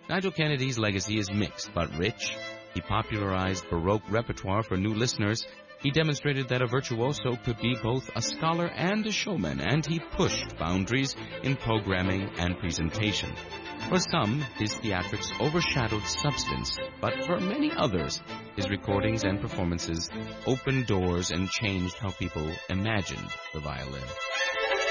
Nigel Kennedy's legacy is mixed but rich. He popularized Baroque repertoire for new listeners. He demonstrated that a virtuoso could be both a scholar and a showman, and he pushed boundaries in programming and presentation. For some, his theatrics overshadowed substance, but for many others, his recordings and performances opened doors and changed how people imagined the violin.